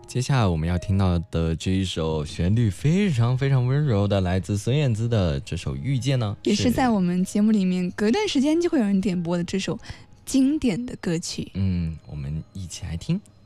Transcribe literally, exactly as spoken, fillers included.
接下来我们要听到的这一首旋律非常非常温柔的，来自孙燕姿的这首《遇见》呢， 也是在我们节目里面隔段时间就会有人点播的这首经典的歌曲。 嗯，我们一起来听。